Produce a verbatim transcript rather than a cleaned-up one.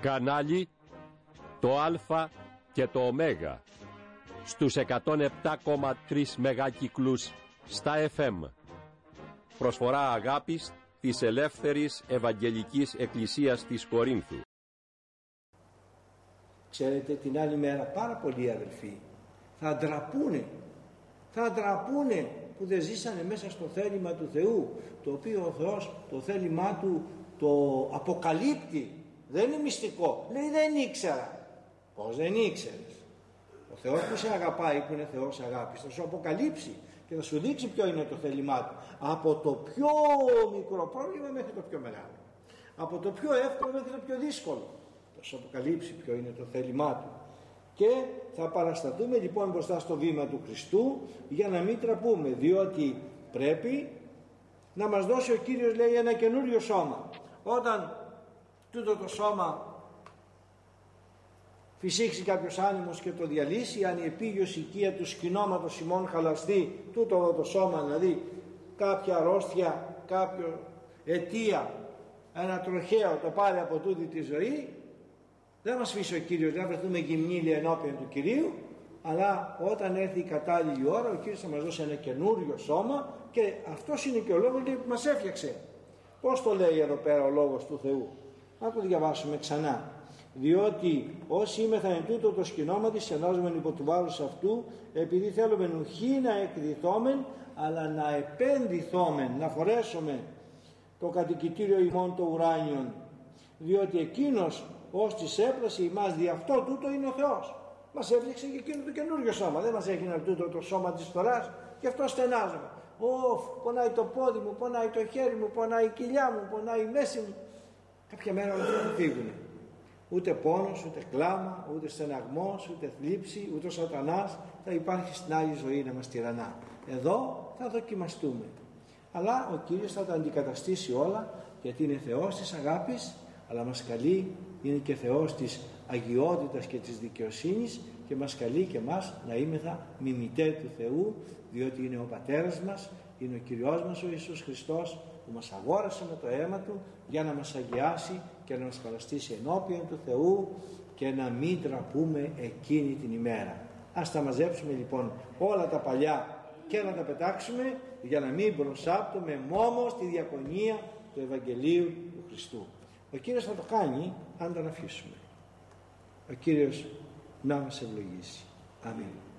Κανάλι το Α και το Ω στους εκατόν επτά κόμμα τρία μεγάκυκλους στα εφ εμ. Προσφορά αγάπης της Ελεύθερης Ευαγγελικής Εκκλησίας της Κορίνθου. Ξέρετε, την άλλη μέρα πάρα πολλοί αδελφοί θα ντραπούνε, θα ντραπούνε που δεν ζήσανε μέσα στο θέλημα του Θεού, το οποίο ο Θεός το θέλημά του το αποκαλύπτει. Δεν είναι μυστικό. Λέει δεν ήξερα. Πώς δεν ήξερες? Ο Θεός που σε αγαπάει, που είναι Θεός αγάπης, θα σου αποκαλύψει και θα σου δείξει ποιο είναι το θέλημά του, από το πιο μικρό πρόβλημα μέχρι το πιο μεγάλο, από το πιο εύκολο μέχρι το πιο δύσκολο. Θα σου αποκαλύψει ποιο είναι το θέλημά του. Και θα παρασταθούμε λοιπόν μπροστά στο βήμα του Χριστού για να μην τραπούμε, διότι πρέπει να μας δώσει ο Κύριος, λέει, ένα καινούριο σώμα. Όταν τούτο το σώμα φυσήξει κάποιος άνεμος και το διαλύσει, αν η επίγειος οικία του σκηνώματος ημών χαλαστεί, τούτο εδώ το σώμα, δηλαδή κάποια αρρώστια, κάποιο αιτία, ένα τροχαίο το πάρει από τούτη τη ζωή, δεν μας αφήσει ο Κύριος, δεν βρεθούμε γυμνήλοι ενώπιον του Κυρίου, αλλά όταν έρθει η κατάλληλη ώρα ο Κύριος θα μας δώσει ένα καινούριο σώμα, και αυτός είναι και ο λόγος που μας έφτιαξε. Πώς το λέει εδώ πέρα ο λόγος του Θεού? Να το διαβάσουμε ξανά. Διότι όσοι είμεθα εν τούτο το σκηνώματι ενώζομεν υπό του βάρους αυτού, επειδή θέλουμε νουχή να εκδηθόμεν, αλλά να επένδυθόμεν, να φορέσουμε το κατοικητήριο ημών το ουράνιον, διότι εκείνος ως της έπλασε ημάς δι' αυτό τούτο είναι ο Θεός. Μας έφτιαξε και εκείνο το καινούριο σώμα. Δεν μας έγινε τούτο το σώμα της φθοράς, και αυτό στενάζομαι. Ωφ, πονάει το πόδι μου, πονάει το χέρι μου, πονάει η κοιλιά μου, πονάει η μέση μου. Κάποια μέρα όλα αυτά θα φύγουν. Ούτε πόνος, ούτε κλάμα, ούτε στεναγμός, ούτε θλίψη, ούτε ο σατανάς θα υπάρχει στην άλλη ζωή να μας τυραννά. Εδώ θα δοκιμαστούμε. Αλλά ο Κύριος θα τα αντικαταστήσει όλα, γιατί είναι Θεός της αγάπης, αλλά μας καλεί, είναι και Θεός της αγιότητας και της δικαιοσύνης, και μας καλεί και μας να είμεθα μιμητέ του Θεού, διότι είναι ο Πατέρας μας, είναι ο Κυριός μας ο Ιησούς Χριστός, που μας αγόρασε με το αίμα Του για να μας αγιάσει και να μας παραστήσει ενώπιον του Θεού, και να μην τραπούμε εκείνη την ημέρα. Ας τα μαζέψουμε λοιπόν όλα τα παλιά και να τα πετάξουμε, για να μην προσάπτουμε μόμο στη διακονία του Ευαγγελίου του Χριστού. Ο Κύριος θα το κάνει αν τον αφήσουμε. Ο Κύριος να μας ευλογήσει. Αμήν.